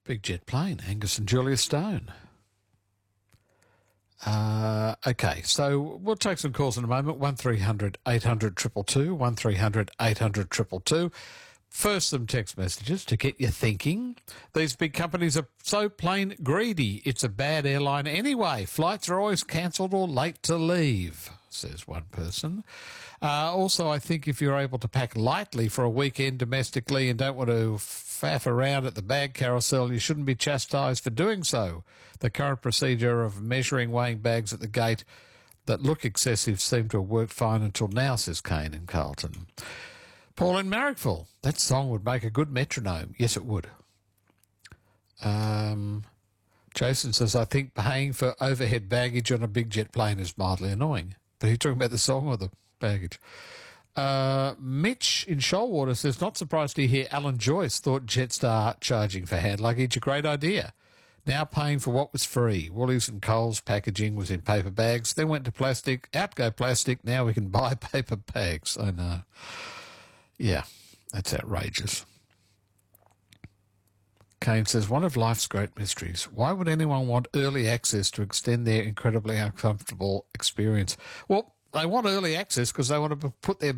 Big jet plane, Angus and Julia Stone. Okay, so we'll take some calls in a moment. 1300 800 222, 1300 800 222. First, some text messages to get you thinking. These big companies are so plain greedy. It's a bad airline anyway. Flights are always cancelled or late to leave, says one person. Also, I think if you're able to pack lightly for a weekend domestically and don't want to faff around at the bag carousel, you shouldn't be chastised for doing so. The current procedure of measuring, weighing bags at the gate that look excessive seem to have worked fine until now, says Kane in Carlton. Paul in Marrickville, that song would make a good metronome. Yes, it would. Jason says, I think paying for overhead baggage on a big jet plane is mildly annoying. But are you talking about the song or the baggage? Mitch in Shoalwater says, not surprised to hear Alan Joyce thought Jetstar charging for hand luggage a great idea. Now paying for what was free. Woolies and Coles packaging was in paper bags, then went to plastic. Out go plastic. Now we can buy paper bags. I know. Yeah, that's outrageous. Kane says, one of life's great mysteries. Why would anyone want early access to extend their incredibly uncomfortable experience? Well, they want early access because they want to put their